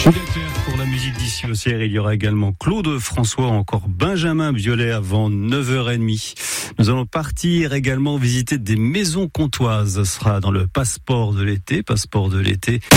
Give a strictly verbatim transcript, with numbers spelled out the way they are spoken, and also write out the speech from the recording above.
Pour la musique d'ici au C R, il y aura également Claude François, encore Benjamin Biolay avant neuf heures trente. Nous allons partir également visiter des maisons comtoises. Ce sera dans le passeport de l'été, passeport de l'été.